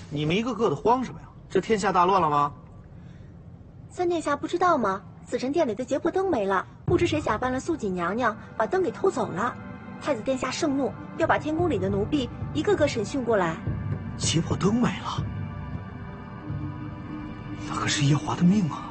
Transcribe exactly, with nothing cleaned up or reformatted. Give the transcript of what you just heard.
你们一个个的慌什么呀？这天下大乱了吗？ 三殿下不知道吗？紫宸殿里的结魄灯没了，不知谁假扮了素锦娘娘，把灯给偷走了。太子殿下盛怒，要把天宫里的奴婢一个个审讯过来。 结魄灯没了，那可是夜华的命啊！